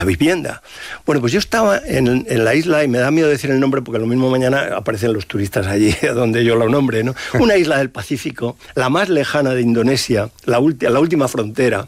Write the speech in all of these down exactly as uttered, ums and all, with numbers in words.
vivienda. Bueno, pues yo estaba en, en la isla, y me da miedo decir el nombre porque lo mismo mañana aparecen los turistas allí donde yo lo nombre, ¿no? Una isla del Pacífico, la más lejana de Indonesia, la, ulti- la última frontera,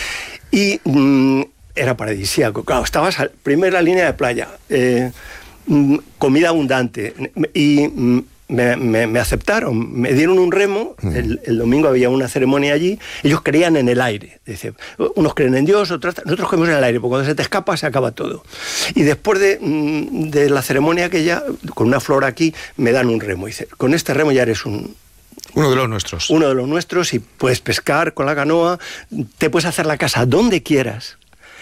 y mmm, era paradisíaco. Claro, estabas a primera línea de playa, eh, mmm, comida abundante, y mmm, Me, me, me aceptaron, me dieron un remo, el, el domingo había una ceremonia allí, ellos creían en el aire, dice, unos creen en Dios, otros, nosotros creemos en el aire, porque cuando se te escapa se acaba todo. Y después de, de la ceremonia aquella, con una flor aquí, me dan un remo, dice, con este remo ya eres un... Uno de los nuestros. Uno de los nuestros, y puedes pescar con la canoa, te puedes hacer la casa donde quieras,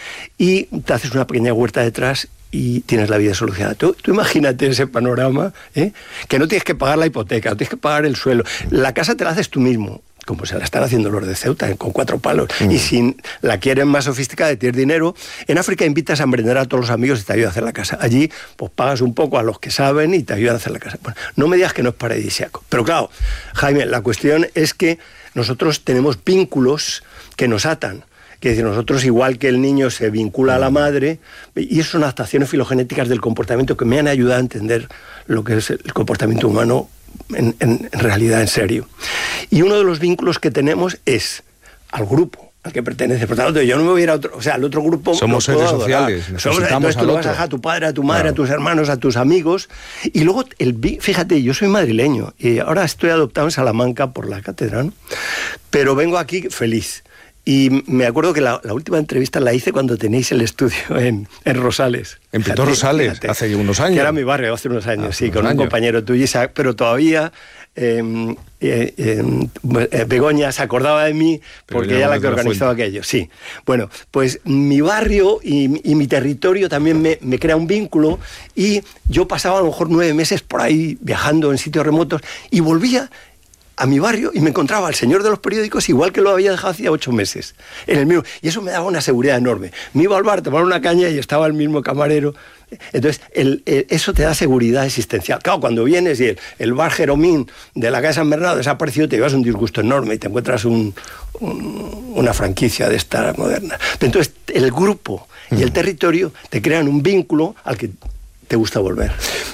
y te haces una pequeña huerta detrás, y tienes la vida solucionada. Tú, tú imagínate ese panorama, ¿eh? Que no tienes que pagar la hipoteca, no tienes que pagar el suelo. La casa te la haces tú mismo, como se la están haciendo los de Ceuta, ¿eh? Con cuatro palos. Mm. Y si la quieren más sofisticada, tienes dinero. En África invitas a merendar a todos los amigos y te ayudan a hacer la casa. Allí, pues pagas un poco a los que saben y te ayudan a hacer la casa. Bueno, no me digas que no es paradisíaco. Pero claro, Jaime, la cuestión es que nosotros tenemos vínculos que nos atan. Que decir, nosotros, igual que el niño se vincula a la madre, y eso son adaptaciones filogenéticas del comportamiento que me han ayudado a entender lo que es el comportamiento humano en, en, en realidad, en serio. Y uno de los vínculos que tenemos es al grupo al que pertenece. Por tanto, yo no me voy a ir a otro, o sea, al otro grupo. Somos seres sociales, necesitamos entonces tú al lo vas a otro. dejar a tu padre, a tu madre, Claro. a tus hermanos, a tus amigos. Y luego, el fíjate, yo soy madrileño, y ahora estoy adoptado en Salamanca por la catedral, pero vengo aquí feliz. Y me acuerdo que la, la última entrevista la hice cuando tenéis el estudio en, en Rosales. En Pintor Rosales, fíjate, hace unos años. Que era mi barrio, hace unos años, hace sí, unos con años. Un compañero tuyo, pero todavía eh, eh, eh, Begoña se acordaba de mí porque ella era la que organizaba aquello. Sí. Bueno, pues mi barrio y, y mi territorio también me, me crea un vínculo, y yo pasaba a lo mejor nueve meses por ahí viajando en sitios remotos y volvía a mi barrio y me encontraba al señor de los periódicos igual que lo había dejado hacía ocho meses, en el mismo, y eso me daba una seguridad enorme. Me iba al bar a tomar una caña y estaba el mismo camarero. Entonces, el, el, eso te da seguridad existencial. Claro, cuando vienes y el, el bar Jeromín de la calle San Bernardo desapareció, te llevas un disgusto enorme y te encuentras un, un, una franquicia de esta moderna. Entonces, el grupo y el territorio te crean un vínculo al que te gusta volver.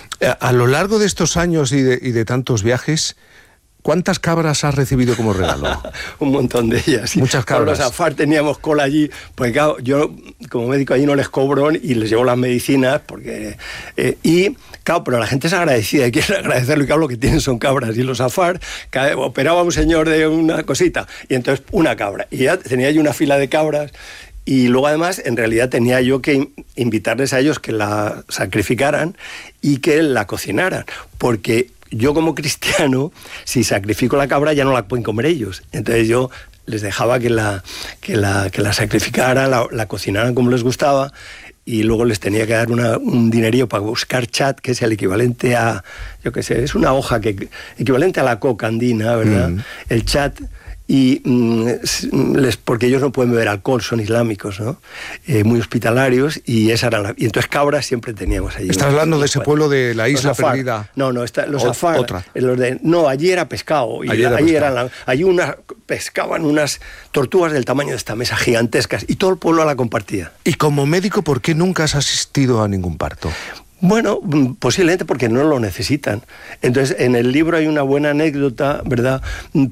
A lo largo de estos años y de, y de tantos viajes, ¿cuántas cabras has recibido como regalo? Un montón de ellas. Sí. Muchas cabras. Con los Afar teníamos cola allí, porque claro, yo como médico allí no les cobro y les llevo las medicinas, porque eh, y claro, pero la gente es agradecida y quiere agradecerlo, y claro, lo que tienen son cabras, y los Afar, operaba un señor de una cosita, y entonces una cabra, y ya tenía allí una fila de cabras. Y luego, además, en realidad tenía yo que invitarles a ellos que la sacrificaran y que la cocinaran, porque yo como cristiano, si sacrifico la cabra ya no la pueden comer ellos. Entonces yo les dejaba que la, que la, que la sacrificaran, la, la cocinaran como les gustaba, y luego les tenía que dar una, un dinerillo para buscar chat, que es el equivalente a, yo qué sé, es una hoja que equivalente a la coca andina, ¿verdad? Mm. El chat. Y mm, les, porque ellos no pueden beber alcohol, son islámicos, ¿no? Eh, muy hospitalarios, y esa era la, y entonces cabras siempre teníamos allí. ¿Estás hablando de ese pueblo de la isla perdida? No, no, está, los Afar. Otra. Los de, no, allí era pescado. Y allí era allí, pescado. Eran, allí una, pescaban unas tortugas del tamaño de esta mesa, gigantescas, y todo el pueblo la compartía. Y como médico, ¿por qué nunca has asistido a ningún parto? Bueno, posiblemente porque no lo necesitan. Entonces, en el libro hay una buena anécdota, ¿verdad?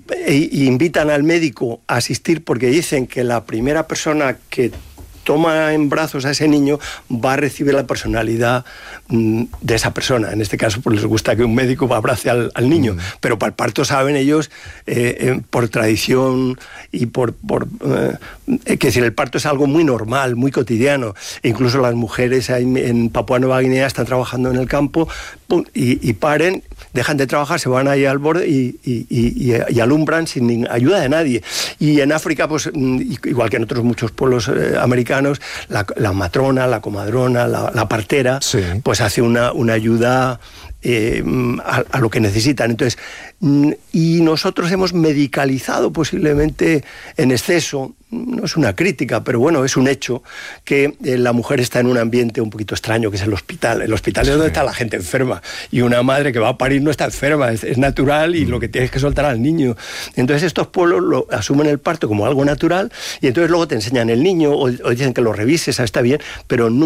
E invitan al médico a asistir porque dicen que la primera persona que toma en brazos a ese niño va a recibir la personalidad mm, de esa persona. En este caso, pues les gusta que un médico abrace al, al niño, mm. pero para el parto saben ellos, eh, eh, por tradición y por... por eh, es decir, el parto es algo muy normal, muy cotidiano. E incluso las mujeres en, en Papúa Nueva Guinea están trabajando en el campo, pum, y, y paren, dejan de trabajar, se van ahí al borde y, y, y, y alumbran sin ayuda de nadie. Y en África, pues igual que en otros muchos pueblos eh, americanos, La, la matrona, la comadrona, la, la partera, sí. pues hace una, una ayuda eh, a, a lo que necesitan. Entonces, y nosotros hemos medicalizado posiblemente en exceso, no es una crítica, pero bueno, es un hecho, que eh, la mujer está en un ambiente un poquito extraño, que es el hospital. El hospital es donde sí. está la gente enferma, y una madre que va a parir no está enferma, es, es natural, y mm. lo que tienes que soltar al niño. Entonces estos pueblos lo, asumen el parto como algo natural, y entonces luego te enseñan el niño, o, o dicen que lo revises, está bien, pero no